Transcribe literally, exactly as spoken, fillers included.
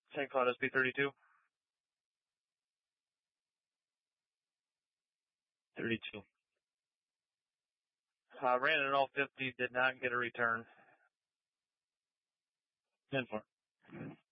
Saint Cloud S P thirty-two. thirty-two. Uh, ran it all fifty, did not get a return. ten four.